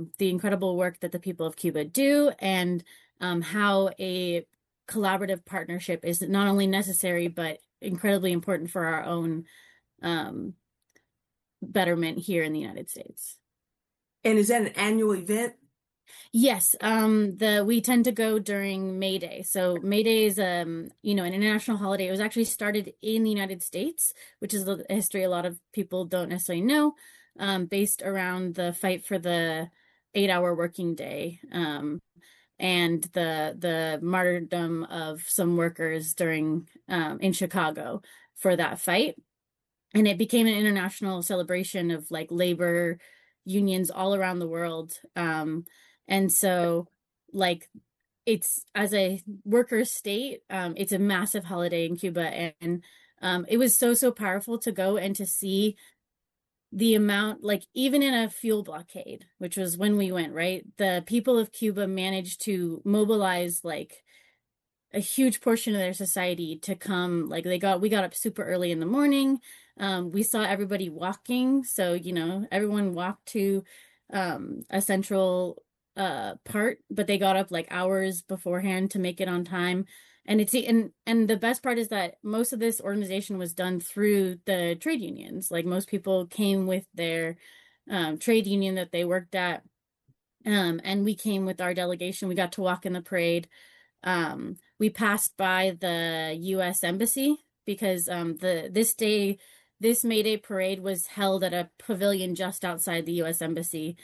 the incredible work that the people of Cuba do, and how a collaborative partnership is not only necessary, but incredibly important for our own um, betterment here in the United States. And is that an annual event? Yes, we tend to go during May Day. So May Day is an international holiday. It was actually started in the United States, which is a history a lot of people don't necessarily know, based around the fight for the 8-hour working day, and the martyrdom of some workers during in Chicago for that fight. And it became an international celebration of like labor unions all around the world. And so like it's as a worker state, it's a massive holiday in Cuba. And it was so powerful to go and to see the amount, like even in a fuel blockade, which was when we went, right? The people of Cuba managed to mobilize like a huge portion of their society to come. Like we got up super early in the morning. We saw everybody walking. So, everyone walked to a central part, but they got up like hours beforehand to make it on time. And and the best part is that most of this organization was done through the trade unions. Like most people came with their trade union that they worked at. And we came with our delegation. We got to walk in the parade. We passed by the U.S. Embassy because this May Day parade was held at a pavilion just outside the U.S. Embassy,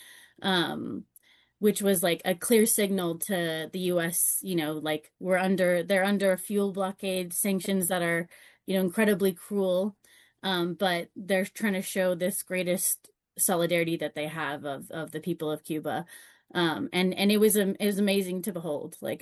which was like a clear signal to the U.S. Like they're under a fuel blockade, sanctions that are incredibly cruel, but they're trying to show this greatest solidarity that they have of the people of Cuba. And it was amazing to behold. Like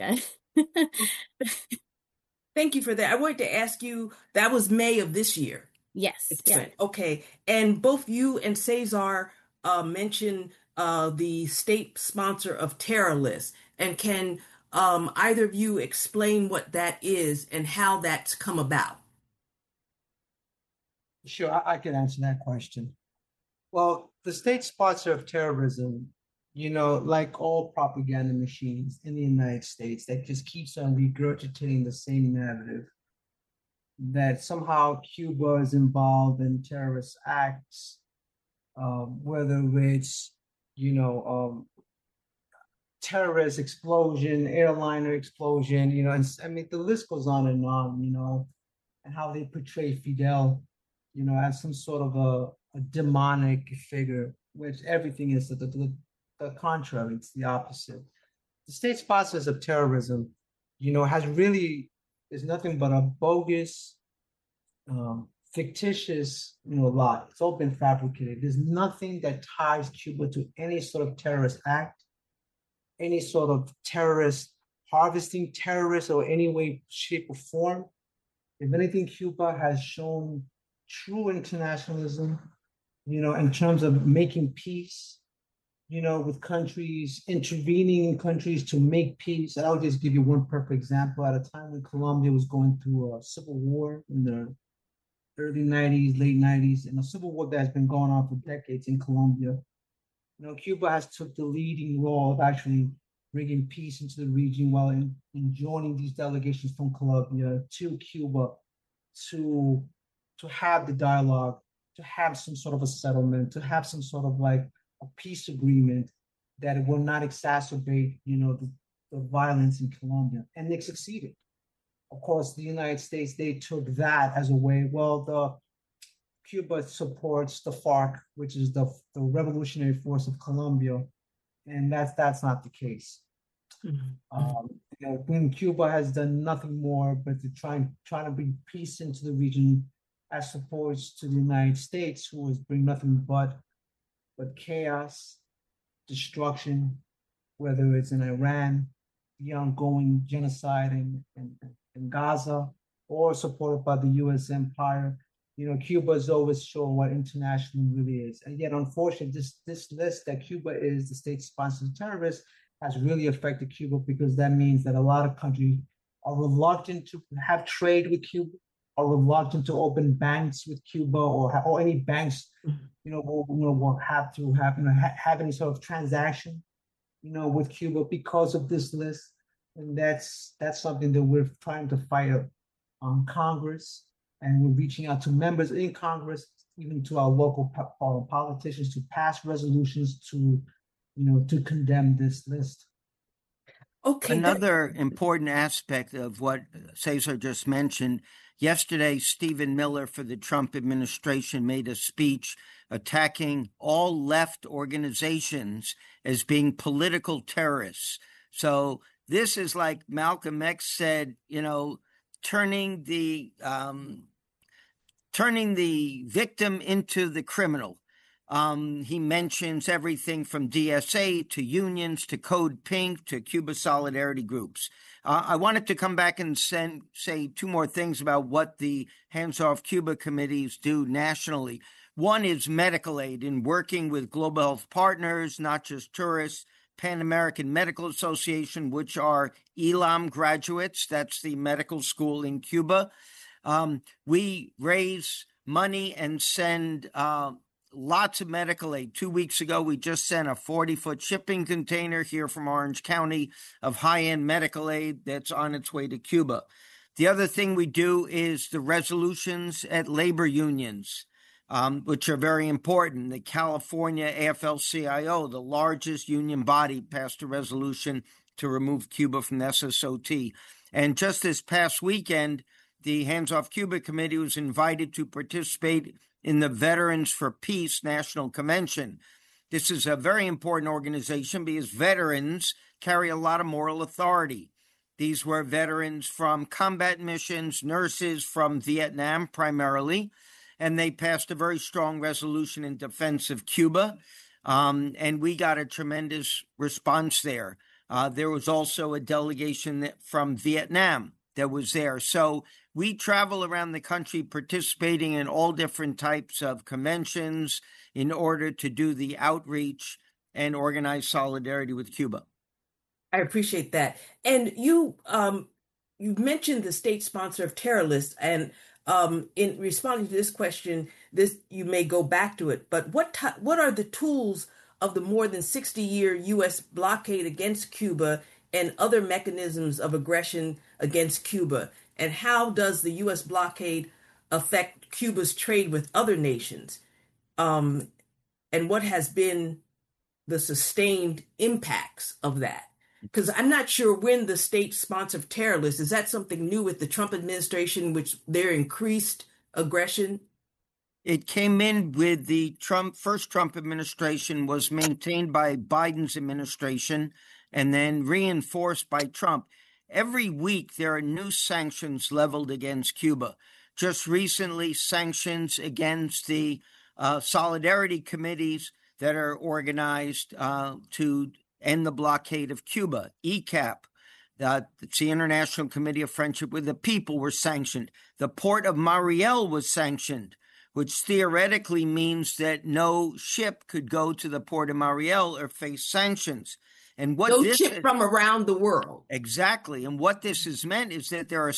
Thank you for that. I wanted to ask you, that was May of this year. Yes, It's yeah. okay. And both you and Cesar mentioned the state sponsor of terror list. And can either of you explain what that is and how that's come about? Sure, I can answer that question. Well, the state sponsor of terrorism, like all propaganda machines in the United States, that just keeps on regurgitating the same narrative that somehow Cuba is involved in terrorist acts, whether it's, you know, terrorist explosion, airliner explosion, and I mean, the list goes on, and how they portray Fidel, as some sort of a demonic figure, which everything is the contrary, it's the opposite. The state sponsors of terrorism, has really is nothing but a bogus, fictitious, lie. It's all been fabricated. There's nothing that ties Cuba to any sort of terrorist act, any sort of terrorist harvesting terrorists or any way, shape, or form. If anything, Cuba has shown true internationalism, in terms of making peace, with countries, intervening in countries to make peace. And I'll just give you one perfect example. At a time when Colombia was going through a civil war in the early 90s, late 90s, and a civil war that has been going on for decades in Colombia, Cuba has took the leading role of actually bringing peace into the region while in joining these delegations from Colombia to Cuba to have the dialogue, to have some sort of a settlement, to have some sort of like a peace agreement that it will not exacerbate, the violence in Colombia. And they succeeded. Of course, the United States, they took that as a way, well, Cuba supports the FARC, which is the Revolutionary Force of Colombia, and that's not the case. When Cuba has done nothing more but to try to bring peace into the region, as opposed to the United States, who has bring nothing but chaos, destruction, whether it's in Iran, the ongoing genocide in Gaza, or supported by the U.S. empire. Cuba has always shown what internationalism really is. And yet, unfortunately, this list that Cuba is the state sponsor of terrorists has really affected Cuba, because that means that a lot of countries are reluctant to have trade with Cuba, are reluctant to open banks with Cuba, or any banks, will have to have any sort of transaction with Cuba because of this list. And that's something that we're trying to fight on Congress, and we're reaching out to members in Congress, even to our local politicians, to pass resolutions to condemn this list. Okay. Another important aspect of what Cesar just mentioned, yesterday, Stephen Miller for the Trump administration made a speech attacking all left organizations as being political terrorists. So this is like Malcolm X said, turning the victim into the criminal. He mentions everything from DSA to unions to Code Pink to Cuba solidarity groups. I wanted to come back and say two more things about what the Hands Off Cuba committees do nationally. One is medical aid in working with Global Health Partners, not just tourists, Pan American Medical Association, which are ELAM graduates. That's the medical school in Cuba. We raise money and send lots of medical aid. 2 weeks ago, we just sent a 40-foot shipping container here from Orange County of high-end medical aid that's on its way to Cuba. The other thing we do is the resolutions at labor unions, which are very important. The California AFL-CIO, the largest union body, passed a resolution to remove Cuba from the SSOT. And just this past weekend, the Hands Off Cuba Committee was invited to participate in the Veterans for Peace National Convention. This is a very important organization because veterans carry a lot of moral authority. These were veterans from combat missions, nurses from Vietnam primarily, and they passed a very strong resolution in defense of Cuba, and we got a tremendous response there. There was also a delegation from Vietnam that was there. So we travel around the country participating in all different types of conventions in order to do the outreach and organize solidarity with Cuba. I appreciate that. And you mentioned the state sponsor of terror list, and in responding to this question, you may go back to it. But what are the tools of the more than 60-year U.S. blockade against Cuba and other mechanisms of aggression against Cuba? And how does the U.S. blockade affect Cuba's trade with other nations? And what has been the sustained impacts of that? Because I'm not sure when the state sponsored terror list, is that something new with the Trump administration, which their increased aggression? It came in with the first Trump administration, was maintained by Biden's administration, and then reinforced by Trump. Every week, there are new sanctions leveled against Cuba. Just recently, sanctions against the solidarity committees that are organized to end the blockade of Cuba. ECAP, it's the International Committee of Friendship with the People, were sanctioned. The port of Mariel was sanctioned, which theoretically means that no ship could go to the port of Mariel or face sanctions. And what no ship from around the world. Exactly. And what this has meant is that there are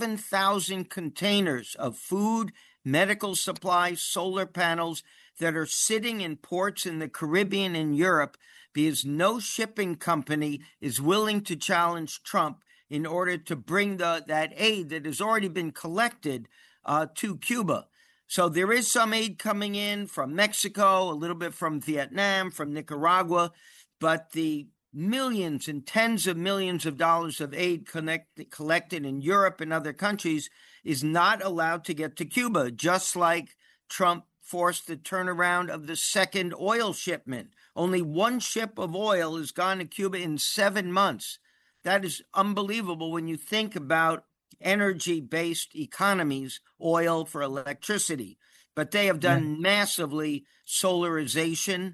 7,000 containers of food, medical supplies, solar panels that are sitting in ports in the Caribbean and Europe because no shipping company is willing to challenge Trump in order to bring that aid that has already been collected to Cuba. So there is some aid coming in from Mexico, a little bit from Vietnam, from Nicaragua, but the millions and tens of millions of dollars of aid collected in Europe and other countries is not allowed to get to Cuba, just like Trump forced the turnaround of the second oil shipment. Only one ship of oil has gone to Cuba in 7 months. That is unbelievable when you think about energy-based economies, oil for electricity. But they have done massively solarization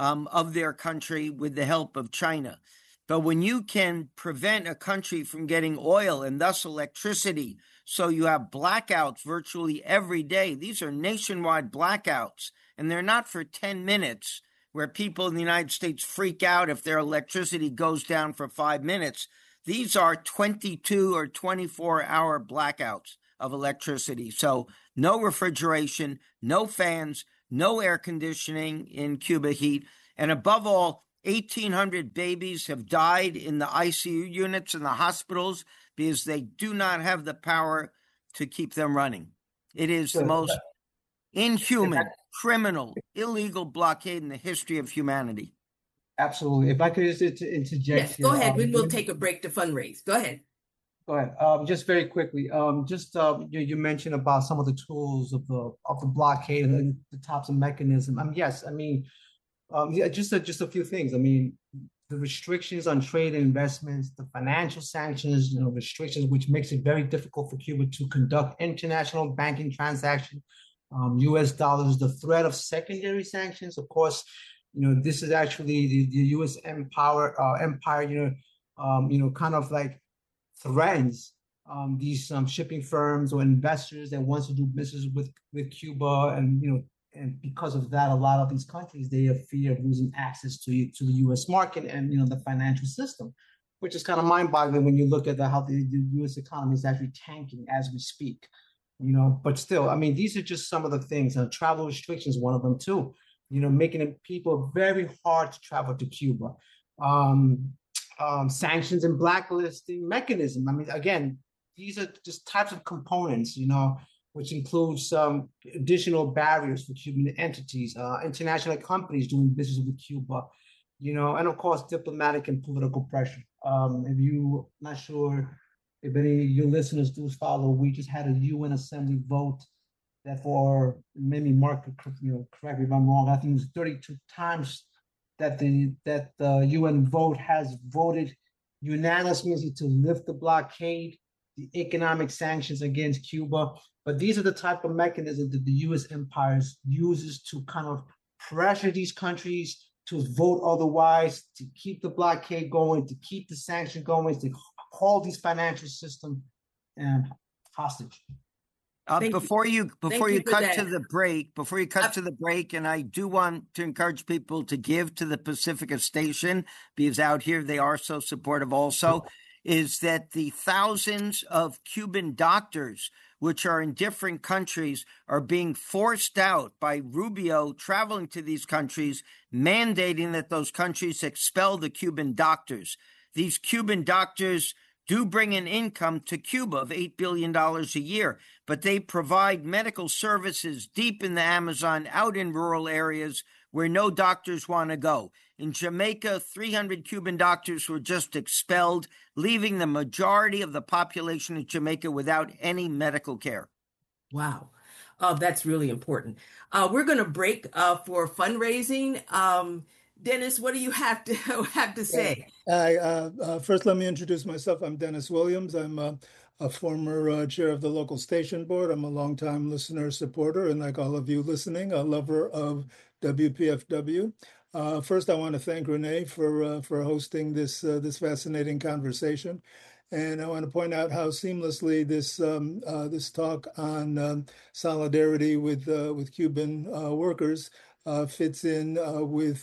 of their country with the help of China. But when you can prevent a country from getting oil and thus electricity, so you have blackouts virtually every day, these are nationwide blackouts, and they're not for 10 minutes where people in the United States freak out if their electricity goes down for 5 minutes. These are 22 or 24-hour blackouts of electricity. So no refrigeration, no fans, no air conditioning in Cuba heat. And above all, 1,800 babies have died in the ICU units in the hospitals because they do not have the power to keep them running. It is the most inhuman, criminal, illegal blockade in the history of humanity. Absolutely. If I could just interject Yes, here. go ahead. We will take a break to fundraise. Go ahead. Go ahead. Just very quickly. You mentioned about some of the tools of the blockade and the types of mechanism. Yes. Yeah, just a few things. The restrictions on trade and investments, the financial sanctions, restrictions, which makes it very difficult for Cuba to conduct international banking transactions. U.S. dollars, the threat of secondary sanctions. Of course, this is actually the U.S. empire, kind of like threatens these shipping firms or investors that wants to do business with Cuba, and because of that, a lot of these countries, they have fear of losing access to the U.S. market and the financial system, which is kind of mind-boggling when you look at how the U.S. economy is actually tanking as we speak. But still, these are just some of the things. Travel restrictions, one of them too. Making it people very hard to travel to Cuba. Sanctions and blacklisting mechanism. Again, these are just types of components, which includes some additional barriers for Cuban entities, international companies doing business with Cuba, and of course, diplomatic and political pressure. If you not sure if any of your listeners do follow, we just had a UN Assembly vote that for maybe Mark, correct me if I'm wrong, I think it was 32 times that the UN vote has voted unanimously to lift the blockade, the economic sanctions against Cuba. But these are the type of mechanisms that the U.S. empire uses to kind of pressure these countries to vote otherwise, to keep the blockade going, to keep the sanction going, to hold these financial system hostage. Before you cut to the break, and I do want to encourage people to give to the Pacifica Station, because out here they are so supportive also, is that the thousands of Cuban doctors, which are in different countries, are being forced out by Rubio traveling to these countries, mandating that those countries expel the Cuban doctors. These Cuban doctors do bring an income to Cuba of $8 billion a year, but they provide medical services deep in the Amazon, out in rural areas where no doctors want to go. In Jamaica, 300 Cuban doctors were just expelled, leaving the majority of the population of Jamaica without any medical care. Wow. That's really important. We're going to break for fundraising. Dennis, what do you have to say? First, let me introduce myself. I'm Dennis Williams. I'm a former chair of the local station board. I'm a longtime listener, supporter, and like all of you listening, a lover of WPFW. First, I want to thank Renee for hosting this fascinating conversation, and I want to point out how seamlessly this talk on solidarity with Cuban workers fits in with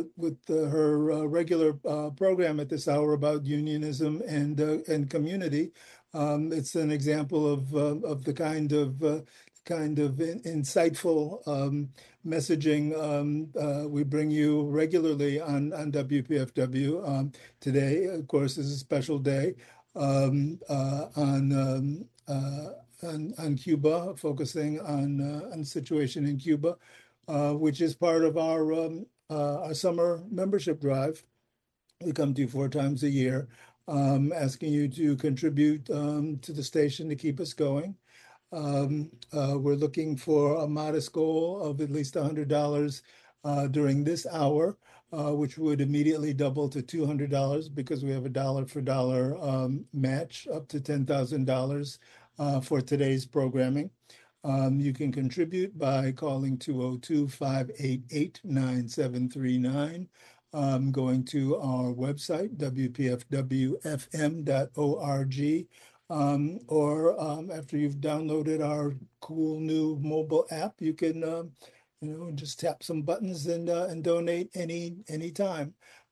her regular program at this hour about unionism and community. It's an example of the kind of insightful messaging we bring you regularly on WPFW. Today, of course, is a special day on Cuba, focusing on the situation in Cuba. Which is part of our summer membership drive. We come to you 4 times a year, asking you to contribute to the station to keep us going. We're looking for a modest goal of at least $100 during this hour, which would immediately double to $200 because we have a dollar for dollar match up to $10,000 for today's programming. You can contribute by calling 202-588-9739, going to our website, wpfwfm.org, or after you've downloaded our cool new mobile app, you can just tap some buttons and donate any time.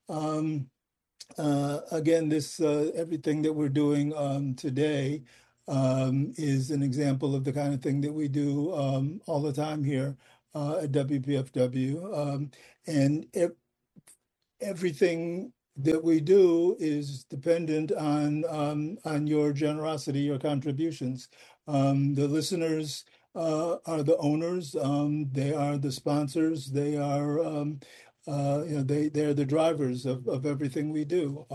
Again, this everything that we're doing today is an example of the kind of thing that we do all the time here at WPFW. And everything that we do is dependent on your generosity, your contributions. The listeners are the owners. They are the sponsors. They are they're the drivers of everything we do.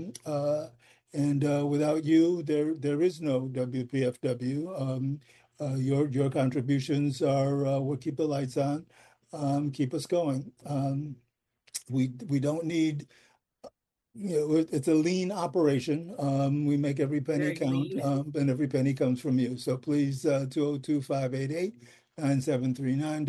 And without you, there is no WPFW. Your contributions are what keep the lights on, keep us going. We don't need, it's a lean operation. We make every penny Very count, lean. and every penny comes from you. So please, 202-588-9739,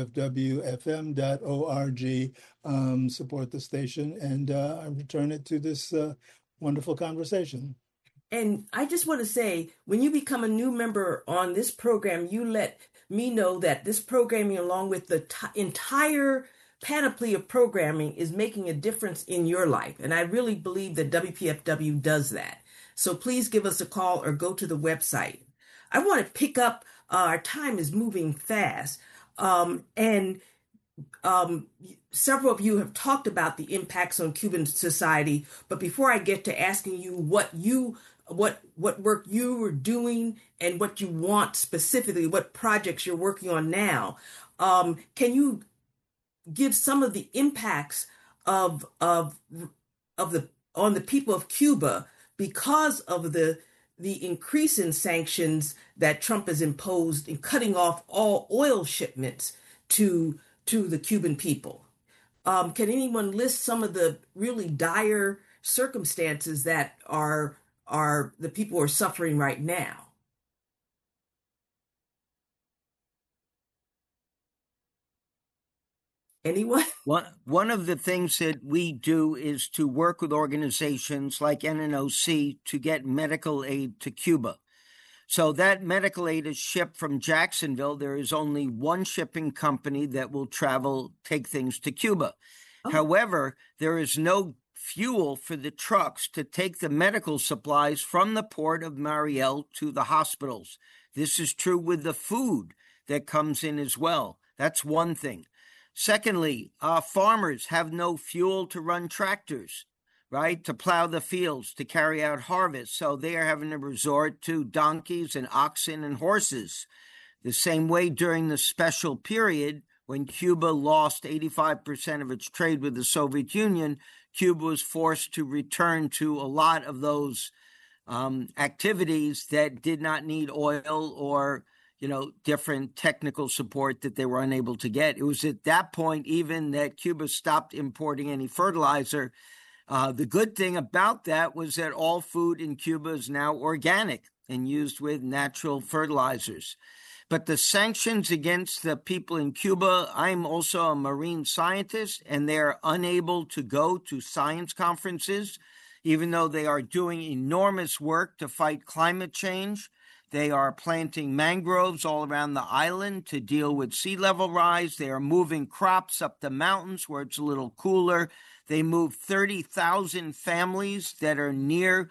WPFWFM.org, support the station, and I return it to this wonderful conversation. And I just want to say, when you become a new member on this program, you let me know that this programming, along with the entire panoply of programming, is making a difference in your life. And I really believe that WPFW does that. So please give us a call or go to the website. I want to pick up, our time is moving fast. And several of you have talked about the impacts on Cuban society. But before I get to asking you what work you were doing and what you want specifically, what projects you're working on now, can you give some of the impacts of the on the people of Cuba because of the increase in sanctions that Trump has imposed in cutting off all oil shipments to the Cuban people? Can anyone list some of the really dire circumstances that are the people are suffering right now? Anyone? One of the things that we do is to work with organizations like NNOC to get medical aid to Cuba. So that medical aid is shipped from Jacksonville. There is only one shipping company that will take things to Cuba. Oh. However, there is no fuel for the trucks to take the medical supplies from the port of Mariel to the hospitals. This is true with the food that comes in as well. That's one thing. Secondly, farmers have no fuel to run tractors, right, to plow the fields, to carry out harvests. So they are having to resort to donkeys and oxen and horses. The same way during the special period when Cuba lost 85% of its trade with the Soviet Union, Cuba was forced to return to a lot of those activities that did not need oil or different technical support that they were unable to get. It was at that point even that Cuba stopped importing any fertilizer. The good thing about that was that all food in Cuba is now organic and used with natural fertilizers. But the sanctions against the people in Cuba, I'm also a marine scientist, and they're unable to go to science conferences, even though they are doing enormous work to fight climate change. They are planting mangroves all around the island to deal with sea level rise. They are moving crops up the mountains where it's a little cooler. They moved 30,000 families that are near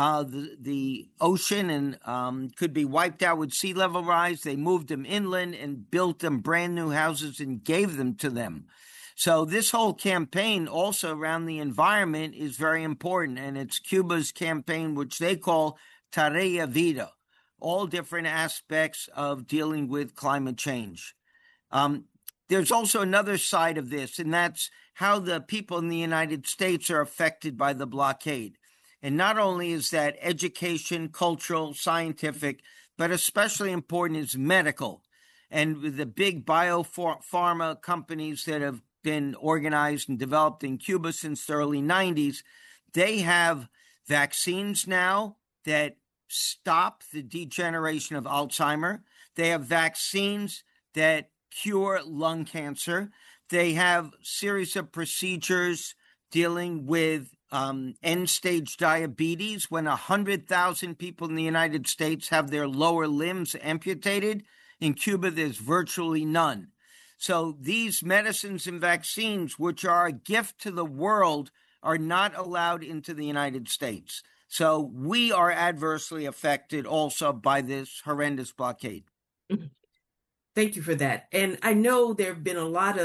the ocean and could be wiped out with sea level rise. They moved them inland and built them brand new houses and gave them to them. So this whole campaign also around the environment is very important. And it's Cuba's campaign, which they call Tarea Vida, all different aspects of dealing with climate change. There's also another side of this, and that's how the people in the United States are affected by the blockade. And not only is that education, cultural, scientific, but especially important is medical. And with the big biopharma companies that have been organized and developed in Cuba since the early 90s, they have vaccines now that stop the degeneration of Alzheimer. They have vaccines that cure lung cancer. They have series of procedures dealing with end-stage diabetes. When 100,000 people in the United States have their lower limbs amputated, in Cuba there's virtually none. So these medicines and vaccines, which are a gift to the world, are not allowed into the United States. So we are adversely affected also by this horrendous blockade. Thank you for that. And I know there have been a lot of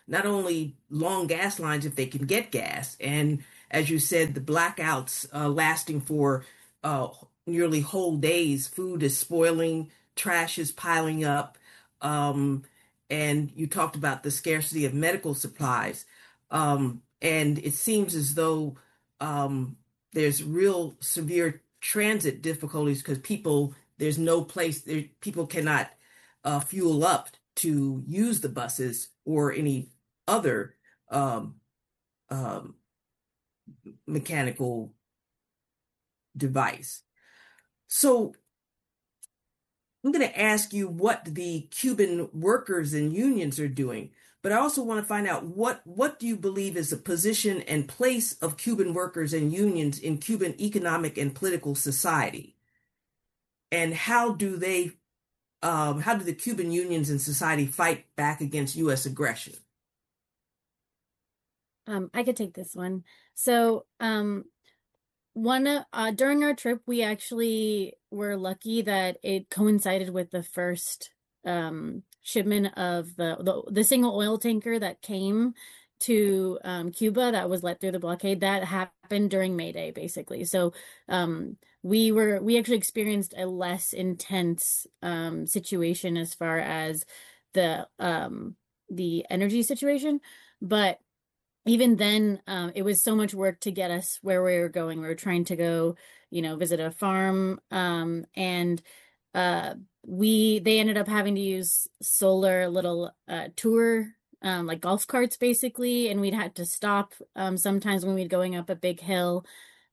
not only long gas lines if they can get gas, and as you said, the blackouts lasting for nearly whole days. Food is spoiling, trash is piling up, and you talked about the scarcity of medical supplies. And it seems as though there's real severe transit difficulties because there's no place, people cannot fuel up to use the buses or any other um, um, mechanical device. So I'm going to ask you what the Cuban workers and unions are doing, but I also want to find out what do you believe is the position and place of Cuban workers and unions in Cuban economic and political society, and how do the Cuban unions and society fight back against U.S. aggression? I could take this one. So, during our trip, we actually were lucky that it coincided with the first shipment of the single oil tanker that came to Cuba that was let through the blockade. That happened during May Day, basically. So we actually experienced a less intense situation as far as the energy situation, but even then, it was so much work to get us where we were going. We were trying to go, visit a farm, and they ended up having to use solar little tour, like golf carts, basically, and we'd had to stop sometimes when we'd going up a big hill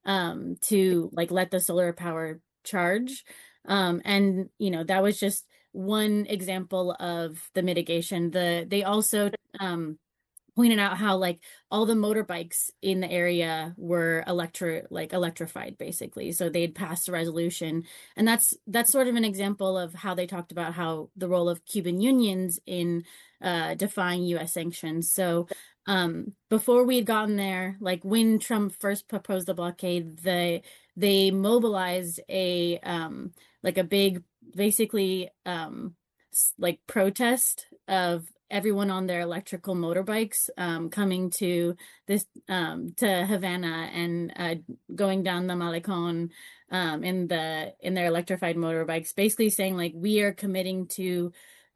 to like let the solar power charge, and that was just one example of the mitigation. They also pointed out how like all the motorbikes in the area were electrified, basically. So they'd passed a resolution, and that's sort of an example of how they talked about how the role of Cuban unions in defying U.S. sanctions. So before we had gotten there, like when Trump first proposed the blockade, they mobilized a big, basically like protest of everyone on their electrical motorbikes coming to this to Havana and going down the Malecon in their electrified motorbikes, basically saying like we are committing to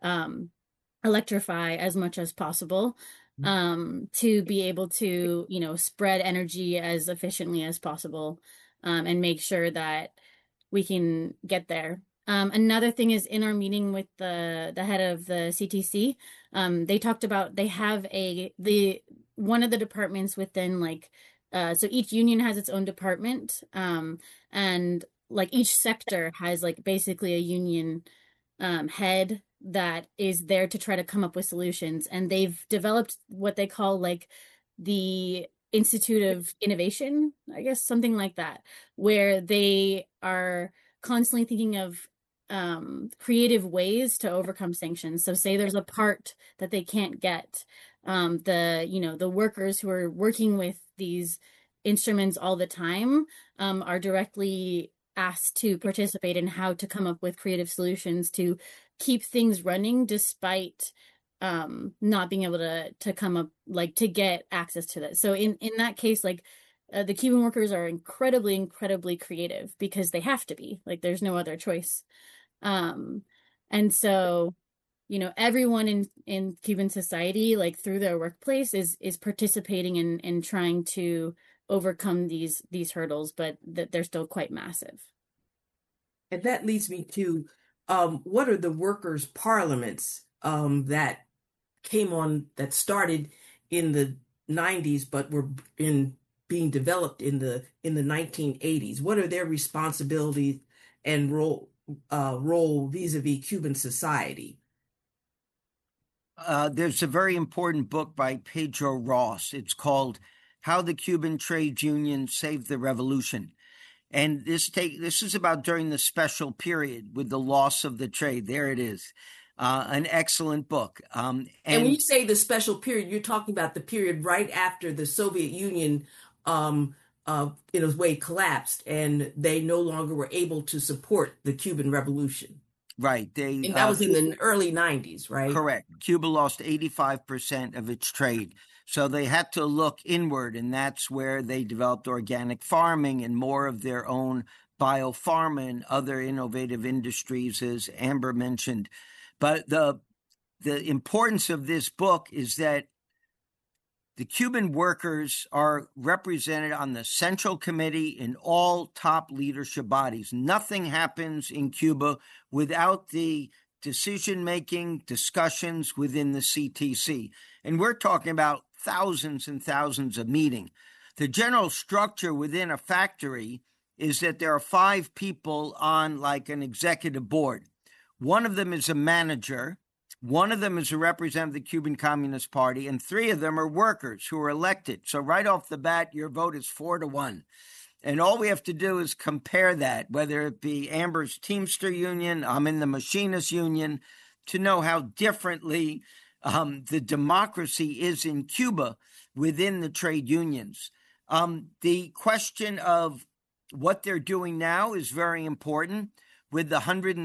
electrify as much as possible to be able to spread energy as efficiently as possible and make sure that we can get there. Another thing is in our meeting with the head of the CTC, they talked about they have one of the departments within so each union has its own department, and like each sector has like basically a union head that is there to try to come up with solutions, and they've developed what they call like the Institute of Innovation, I guess, something like that, where they are constantly thinking of creative ways to overcome sanctions. So say there's a part that they can't get, the workers who are working with these instruments all the time are directly asked to participate in how to come up with creative solutions to keep things running despite not being able to come up, like to get access to that. So in that case, like the Cuban workers are incredibly, incredibly creative because they have to be, like there's no other choice. And so, everyone in Cuban society, like through their workplace is participating in trying to overcome these hurdles, but that they're still quite massive. And that leads me to what are the workers' parliaments that started in the 90s, but were being developed in the 1980s? What are their responsibilities and role vis-a-vis Cuban society? There's a very important book by Pedro Ross. It's called How the Cuban Trade Union Saved the Revolution. And this is about during the special period with the loss of the trade. There it is. An excellent book. And when you say the special period, you're talking about the period right after the Soviet Union in a way collapsed and they no longer were able to support the Cuban Revolution. Right. And that was in the early 90s, right? Correct. Cuba lost 85% of its trade. So they had to look inward, and that's where they developed organic farming and more of their own biopharma and other innovative industries, as Amber mentioned. But the importance of this book is that the Cuban workers are represented on the Central Committee in all top leadership bodies. Nothing happens in Cuba without the decision-making discussions within the CTC. And we're talking about thousands and thousands of meetings. The general structure within a factory is that there are 5 people on like an executive board. One of them is a manager. One of them is a representative of the Cuban Communist Party, and 3 of them are workers who are elected. So right off the bat, your vote is 4-1. And all we have to do is compare that, whether it be Amber's Teamster Union, I'm in the Machinist Union, to know how differently the democracy is in Cuba within the trade unions. The question of what they're doing now is very important, with the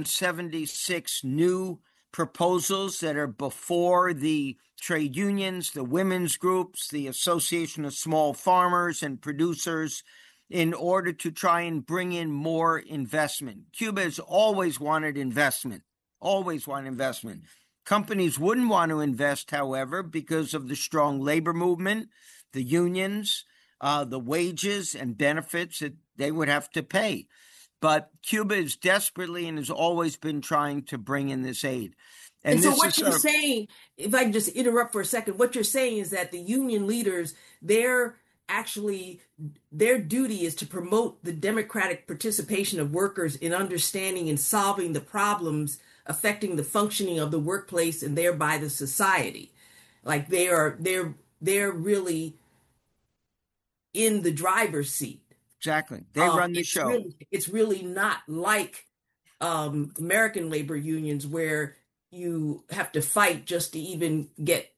176 new proposals that are before the trade unions, the women's groups, the Association of Small Farmers and Producers, in order to try and bring in more investment. Cuba has always wanted investment, always wanted investment. Companies wouldn't want to invest, however, because of the strong labor movement, the unions, the wages and benefits that they would have to pay. But Cuba is desperately and has always been trying to bring in this aid. And so what you're saying, if I can just interrupt for a second, what you're saying is that the union leaders, their duty is to promote the democratic participation of workers in understanding and solving the problems affecting the functioning of the workplace and thereby the society. Like they're really in the driver's seat. Exactly. They run the show. It's really not like American labor unions where you have to fight just to even get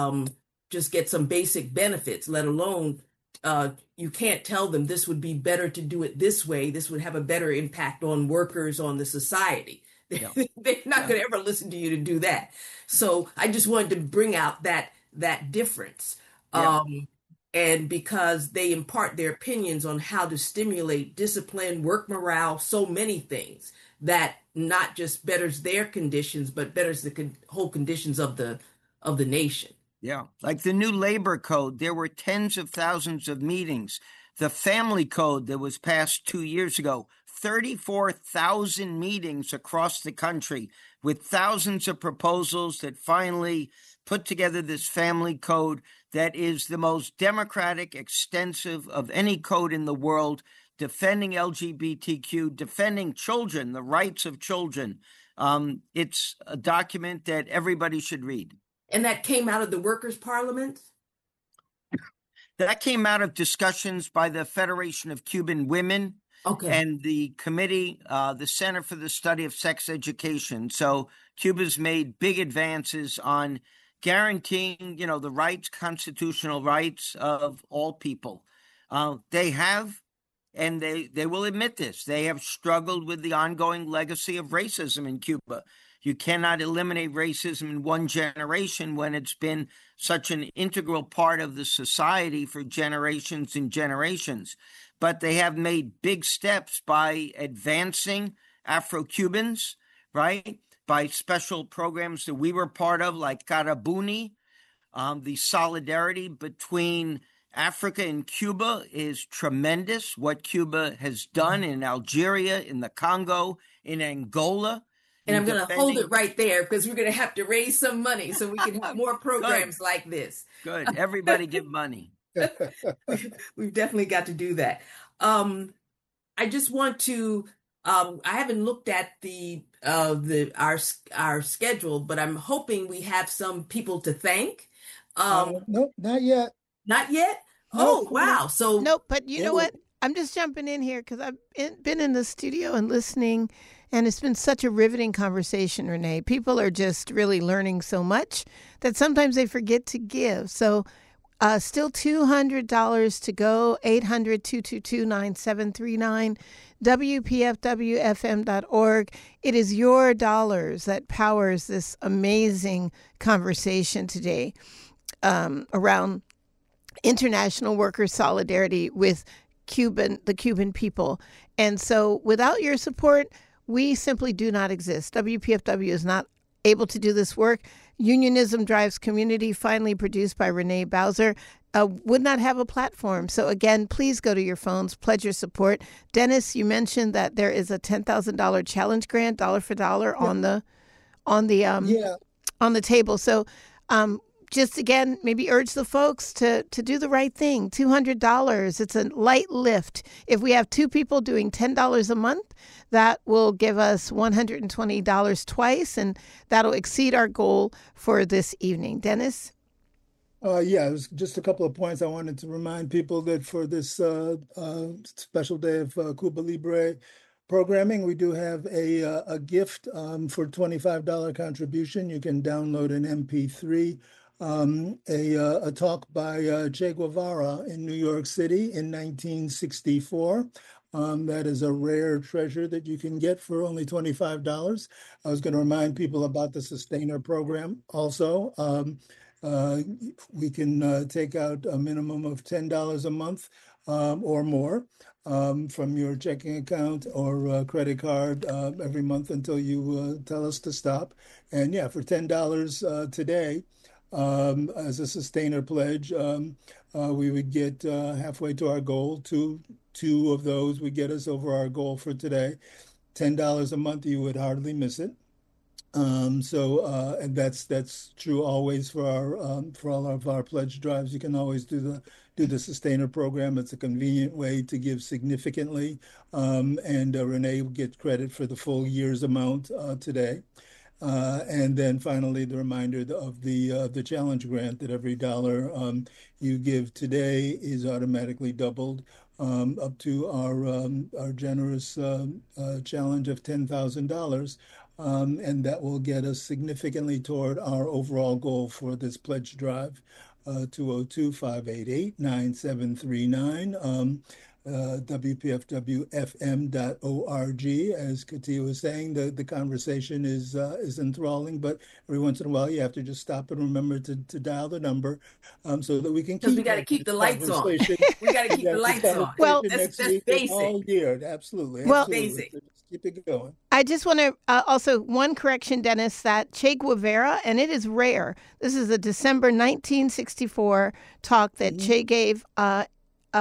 some basic benefits, let alone you can't tell them this would be better to do it this way. This would have a better impact on workers, on the society. Yeah. They're not going to ever listen to you to do that. So I just wanted to bring out that difference. Yeah. And because they impart their opinions on how to stimulate discipline, work morale, so many things that not just betters their conditions, but betters the whole conditions of the nation. Yeah, like the new labor code, there were tens of thousands of meetings. The family code that was passed 2 years ago, 34,000 meetings across the country with thousands of proposals that finally put together this family code that is the most democratic, extensive of any code in the world, defending LGBTQ, defending children, the rights of children. It's a document that everybody should read. And that came out of the Workers' Parliament? That came out of discussions by the Federation of Cuban Women. Okay. And the committee, the Center for the Study of Sex Education. So Cuba's made big advances on guaranteeing, the rights, constitutional rights of all people. They have, and they will admit this, they have struggled with the ongoing legacy of racism in Cuba. You cannot eliminate racism in one generation when it's been such an integral part of the society for generations and generations. But they have made big steps by advancing Afro-Cubans, right? By special programs that we were part of, like Carabuni. The solidarity between Africa and Cuba is tremendous. What Cuba has done in Algeria, in the Congo, in Angola. And I'm going to hold it right there because we're going to have to raise some money so we can have more programs like this. Good. Everybody give money. We've definitely got to do that. I just want to, I haven't looked at our schedule, but I'm hoping we have some people to thank. Nope, not yet. Not yet? Nope. Oh, wow. So nope, but you know what? I'm just jumping in here because I've been in the studio and listening, and it's been such a riveting conversation, Renee. People are just really learning so much that sometimes they forget to give. So Still $200 to go, 800-222-9739, WPFWFM.org. It is your dollars that powers this amazing conversation today around international worker solidarity with the Cuban people. And so without your support, we simply do not exist. WPFW is not able to do this work. Unionism Drives Community, finally produced by Renee Bowser, would not have a platform. So again, please go to your phones, pledge your support. Dennis, you mentioned that there is a $10,000 challenge grant, dollar for dollar, on the table. So just again, maybe urge the folks to do the right thing. $200. It's a light lift. If we have two people doing $10 a month, that will give us $120 twice, and that'll exceed our goal for this evening. Dennis? It was just a couple of points. I wanted to remind people that for this special day of Cuba Libre programming, we do have a gift for $25 contribution. You can download an MP3, a talk by Che Guevara in New York City in 1964. That is a rare treasure that you can get for only $25. I was going to remind people about the Sustainer program also. We can take out a minimum of $10 a month or more from your checking account or credit card every month until you tell us to stop. And for $10 today, as a Sustainer pledge, we would get halfway to our goal. Two of those would get us over our goal for today. $10 a month, you would hardly miss it. And that's true always for all of our pledge drives. You can always do the Sustainer program. It's a convenient way to give significantly, and Renee will get credit for the full year's amount today. And then finally, the reminder of the challenge grant, that every dollar you give today is automatically doubled up to our generous challenge of $10,000. And that will get us significantly toward our overall goal for this pledge drive, 202-588-9739. WPFWFM.org. As Katia was saying, the conversation is enthralling, but every once in a while you have to just stop and remember to dial the number so that we can keep. We got to keep the lights on. We got to keep the lights on. Well, that's basic. All year, absolutely. Well, basic. Keep it going. I just want to also one correction, Dennis, that Che Guevara, and it is rare. This is a December 1964 talk that Che gave at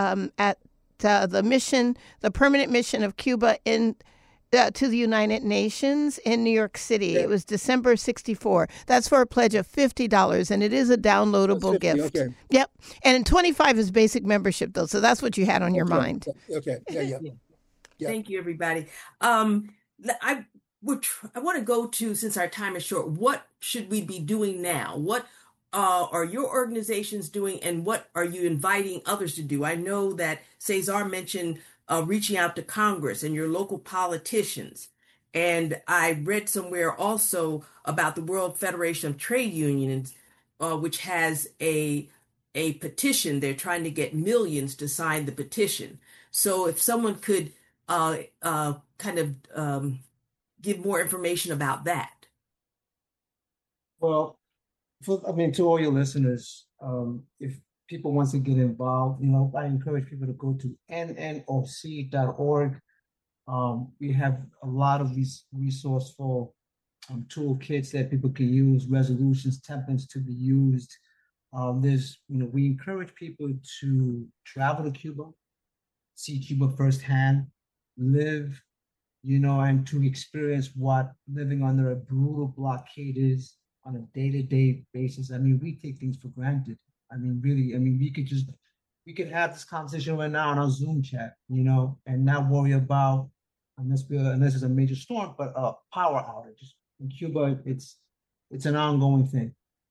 the permanent mission of Cuba to the United Nations in New York City. Yeah. It was December 64. That's for a pledge of $50, and it is a downloadable gift. Okay. Yep. And $25 is basic membership, though, so that's what you had on your mind. Okay. Yeah. Thank you, everybody. I want to go to, since our time is short, what should we be doing now? What are your organizations doing, and what are you inviting others to do? I know that Cesar mentioned reaching out to Congress and your local politicians. And I read somewhere also about the World Federation of Trade Unions, which has a petition. They're trying to get millions to sign the petition. So if someone could give more information about that. Well, to all your listeners, if people want to get involved, I encourage people to go to nnoc.org. We have a lot of these resourceful toolkits that people can use, resolutions, templates to be used. We encourage people to travel to Cuba, see Cuba firsthand, live, and to experience what living under a brutal blockade is on a day-to-day basis. We take things for granted. We could have this conversation right now on our Zoom chat, and not worry about, unless it's a major storm, but power outages. In Cuba, it's an ongoing thing.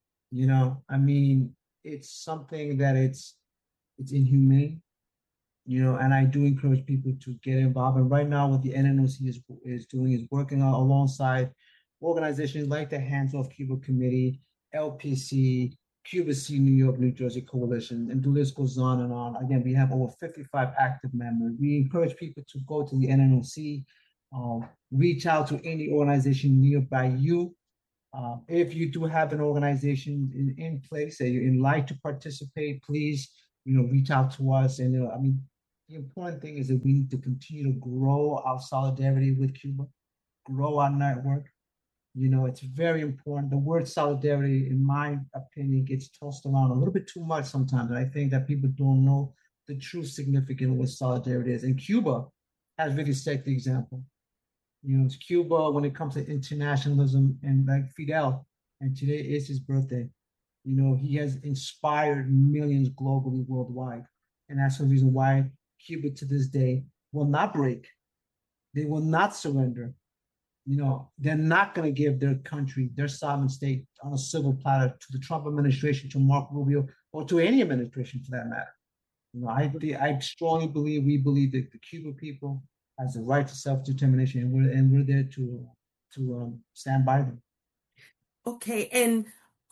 It's something that it's inhumane. And I do encourage people to get involved. And right now, what the NNOC is doing is working alongside organizations like the Hands Off Cuba Committee, LPC, Cuba C, New York, New Jersey Coalition, and the list goes on and on. Again, we have over 55 active members. We encourage people to go to the NNOC, reach out to any organization nearby you. If you do have an organization in place that you'd like to participate, please, reach out to us. And, the important thing is that we need to continue to grow our solidarity with Cuba, grow our network. It's very important. The word solidarity, in my opinion, gets tossed around a little bit too much sometimes. And I think that people don't know the true significance of what solidarity is. And Cuba has really set the example. It's Cuba when it comes to internationalism, and like Fidel, and today is his birthday. He has inspired millions globally, worldwide. And that's the reason why Cuba to this day will not break. They will not surrender. They're not going to give their country, their sovereign state, on a silver platter to the Trump administration, to Marco Rubio, or to any administration for that matter. I strongly believe, we believe that the Cuban people has the right to self-determination, and we're there to stand by them. Okay, and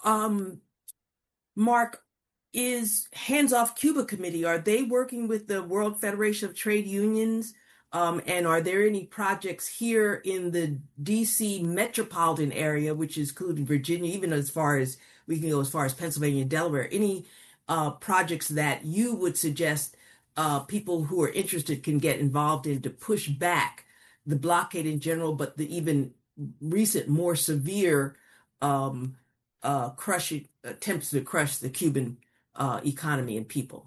Mark, is Hands Off Cuba Committee, are they working with the World Federation of Trade Unions? And are there any projects here in the DC metropolitan area, which is including Virginia, even as far as we can go as far as Pennsylvania and Delaware, any projects that you would suggest people who are interested can get involved in to push back the blockade in general, but the even recent, more severe attempts to crush the Cuban economy and people?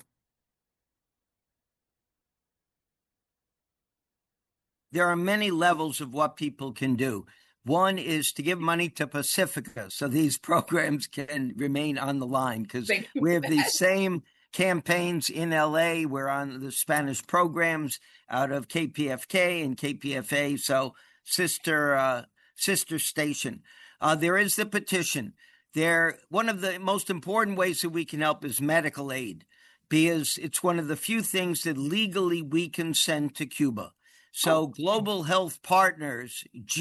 There are many levels of what people can do. One is to give money to Pacifica so these programs can remain on the line, because we have the same campaigns in LA. We're on the Spanish programs out of KPFK and KPFA, so sister station. There is the petition. One of the most important ways that we can help is medical aid, because it's one of the few things that legally we can send to Cuba. So Global Health Partners,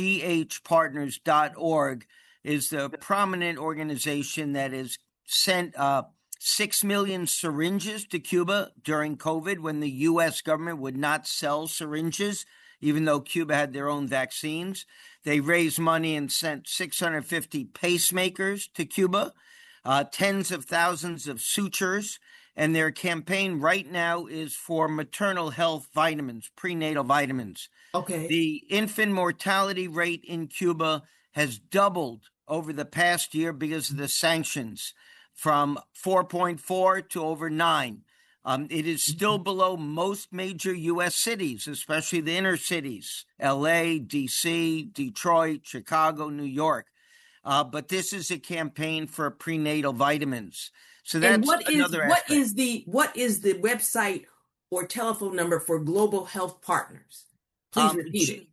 ghpartners.org, is the prominent organization that has sent 6 million syringes to Cuba during COVID, when the U.S. government would not sell syringes, even though Cuba had their own vaccines. They raised money and sent 650 pacemakers to Cuba, tens of thousands of sutures. And their campaign right now is for maternal health vitamins, prenatal vitamins. Okay. The infant mortality rate in Cuba has doubled over the past year because of the sanctions, from 4.4 to over 9. It is still below most major U.S. cities, especially the inner cities, L.A., D.C., Detroit, Chicago, New York. But this is a campaign for prenatal vitamins. So that's another aspect. What is the website or telephone number for Global Health Partners? Please repeat it.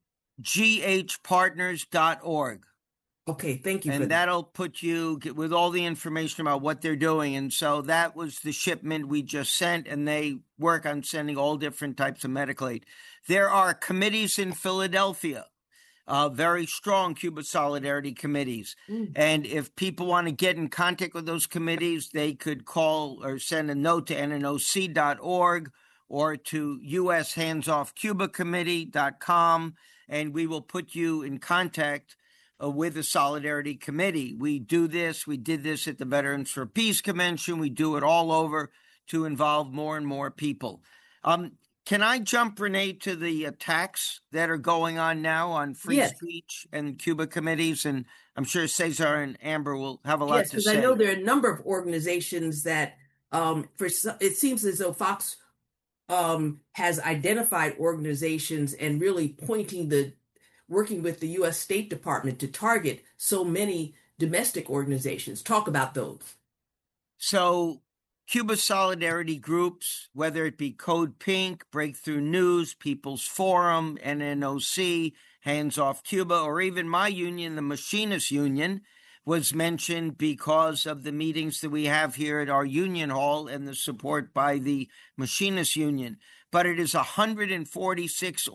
ghpartners.org. Okay, thank you. And that'll put you with all the information about what they're doing. And so that was the shipment we just sent, and they work on sending all different types of medical aid. There are committees in Philadelphia, very strong Cuba Solidarity committees. And if people want to get in contact with those committees, they could call or send a note to nnoc.org or to ushandsoffcubacommittee.com, and we will put you in contact with the Solidarity Committee. We do this. We did this at the Veterans for Peace Convention. We do it all over to involve more and more people. Can I jump, Renee, to the attacks that are going on now on free speech and Cuba committees? And I'm sure Cesar and Amber will have a lot to say. Yes, because I know there are a number of organizations that, it seems as though Fox has identified organizations and really working with the U.S. State Department to target so many domestic organizations. Talk about those. So Cuba Solidarity groups, whether it be Code Pink, Breakthrough News, People's Forum, NNOC, Hands Off Cuba, or even my union, the Machinists Union, was mentioned because of the meetings that we have here at our union hall and the support by the Machinists Union. But it is 146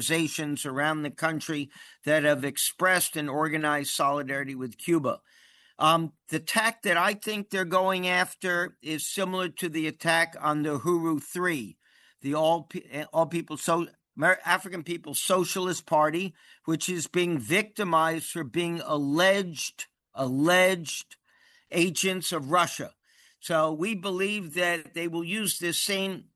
organizations around the country that have expressed and organized solidarity with Cuba. The attack that I think they're going after is similar to the attack on the Huru 3, the African People's Socialist Party, which is being victimized for being alleged agents of Russia. So we believe that they will use this same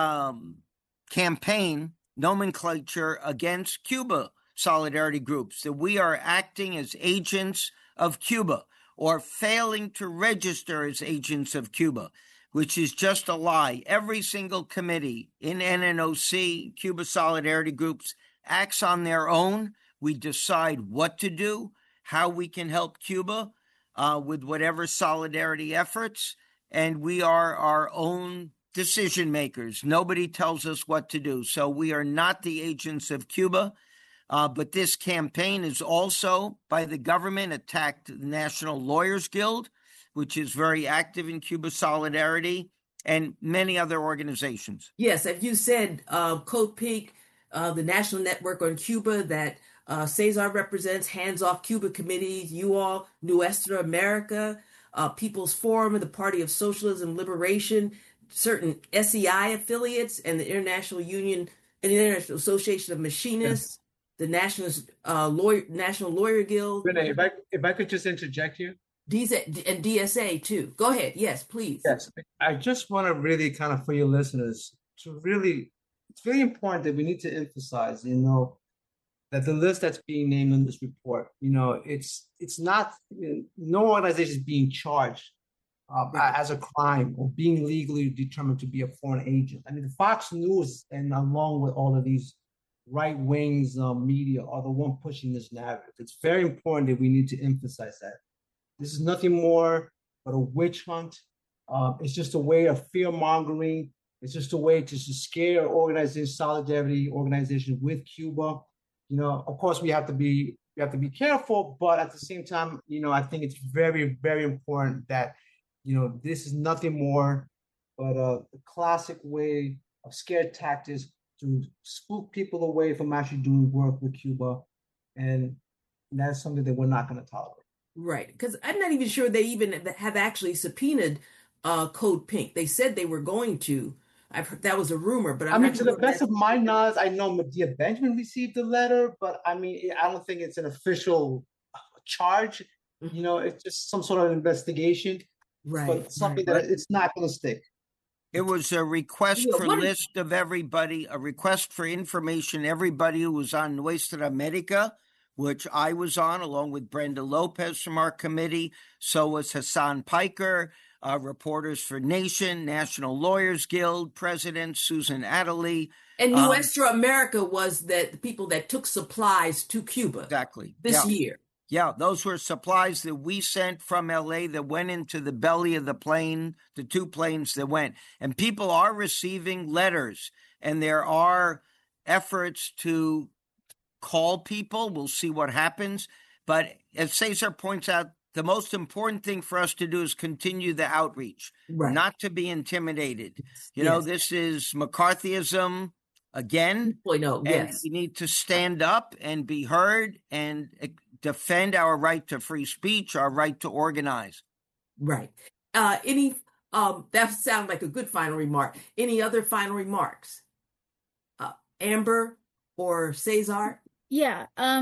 campaign nomenclature against Cuba solidarity groups, that we are acting as agents of Cuba or failing to register as agents of Cuba, which is just a lie. Every single committee in NNOC, Cuba solidarity groups, acts on their own. We decide what to do, how we can help Cuba with whatever solidarity efforts, and we are our own decision makers. Nobody tells us what to do. So we are not the agents of Cuba. But this campaign is also, by the government, attacked the National Lawyers Guild, which is very active in Cuba solidarity, and many other organizations. Yes, as you said, Code Pink, the National Network on Cuba that Cesar represents, Hands Off Cuba Committees, you all, Nuestra America, People's Forum of the Party of Socialism Liberation, certain SEI affiliates, and the International International Association of Machinists, the National Lawyer Guild. Renee, if I could just interject here. And DSA too. Go ahead. Yes, please. Yes, I just want to really kind of, for your listeners, to really, it's very important that we need to emphasize, that the list that's being named in this report, it's not, no organization is being charged as a crime or being legally determined to be a foreign agent. I mean, the Fox News, and along with all of these right wings media, are the one pushing this narrative. It's very important that we need to emphasize that. This is nothing more but a witch hunt. It's just a way of fear mongering. It's just a way to scare solidarity organization with Cuba. Of course, we have to be careful, but at the same time, I think it's very, very important that, this is nothing more but a classic way of scare tactics to spook people away from actually doing work with Cuba, and that's something that we're not going to tolerate. Right, because I'm not even sure they even have actually subpoenaed Code Pink. They said they were going to. I've heard that was a rumor, but I'm not to the best of my knowledge, I know Medea Benjamin received the letter, but I don't think it's an official charge. It's just some sort of investigation, right? But something that it's not going to stick. It was a request for list of everybody, a request for information, everybody who was on Nuestra America, which I was on, along with Brenda Lopez from our committee. So was Hassan Piker, Reporters for Nation, National Lawyers Guild President Susan Adderley. And Nuestra America was the people that took supplies to Cuba. Exactly. This year. Yeah, those were supplies that we sent from LA that went into the belly of the plane, the two planes that went. And people are receiving letters, and there are efforts to call people. We'll see what happens. But as Cesar points out, the most important thing for us to do is continue the outreach, not to be intimidated. This is McCarthyism again. And we need to stand up and be heard and defend our right to free speech, our right to organize. Right. That sounds like a good final remark. Any other final remarks? Amber or Cesar? Yeah.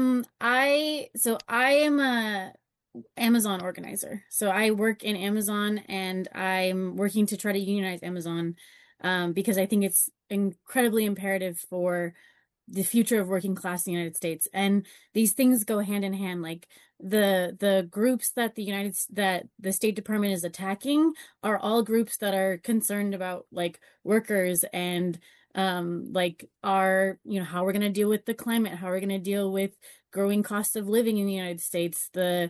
I am a Amazon organizer. So I work in Amazon, and I'm working to try to unionize Amazon because I think it's incredibly imperative for the future of working class in the United States. And these things go hand in hand. Like the groups that the State Department is attacking are all groups that are concerned about like workers and like our, how we're going to deal with the climate, how we're going to deal with growing cost of living in the United States. The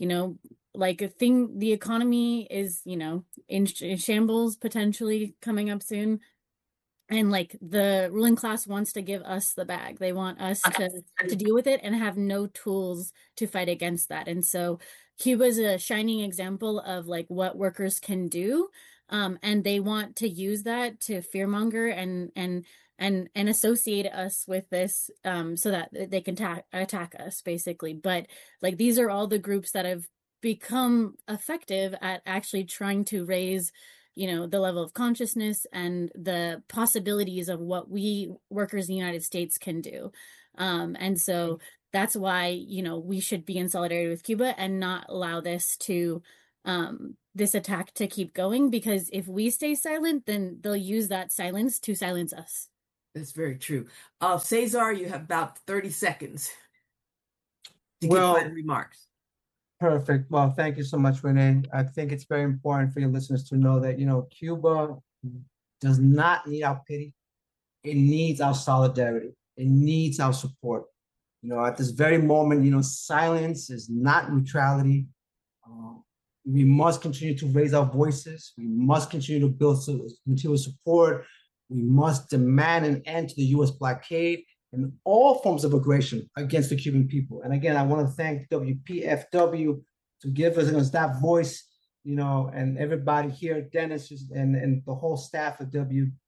economy is, in shambles, potentially coming up soon. And like the ruling class wants to give us the bag. They want us to deal with it and have no tools to fight against that. And so Cuba is a shining example of like what workers can do. And they want to use that to fearmonger and associate us with this so that they can attack us, basically. But like these are all the groups that have become effective at actually trying to raise, the level of consciousness and the possibilities of what we workers in the United States can do. And so that's why, we should be in solidarity with Cuba and not allow this attack to keep going, because if we stay silent, then they'll use that silence to silence us. That's very true. Cesar, you have about 30 seconds to give final remarks. Perfect. Well, thank you so much, Renee. I think it's very important for your listeners to know that, Cuba does not need our pity. It needs our solidarity. It needs our support. At this very moment, silence is not neutrality. We must continue to raise our voices. We must continue to build material support. We must demand an end to the U.S. blockade and all forms of aggression against the Cuban people. And again, I want to thank WPFW to give us that voice, and everybody here, Dennis and the whole staff of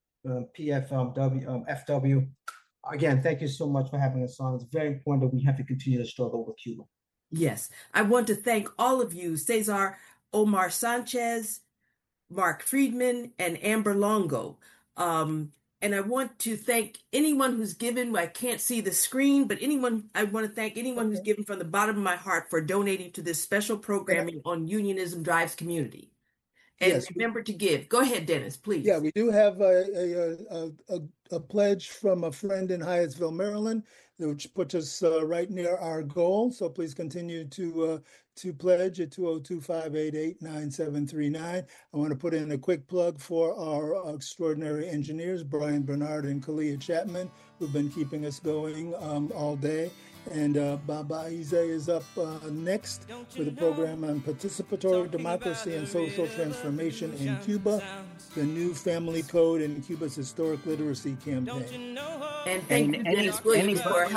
WPFW. Again, thank you so much for having us on. It's very important that we have to continue to struggle with Cuba. Yes. I want to thank all of you, Cesar Omar Sanchez, Mark Friedman, and Amber Longo. And I want to thank anyone who's given. I can't see the screen, but I want to thank anyone who's given from the bottom of my heart for donating to this special programming on Unionism Drives Community. And yes, remember to give. Go ahead, Dennis, please. Yeah, we do have a pledge from a friend in Hyattsville, Maryland, which puts us right near our goal. So please continue to pledge at 202-588-9739. I want to put in a quick plug for our extraordinary engineers, Brian Bernard and Kalia Chapman, who've been keeping us going all day. And Baba Ize is up next with a program on participatory democracy and social transformation in Cuba, the new family code, and Cuba's historic literacy campaign. And thank you, Dennis Williams, for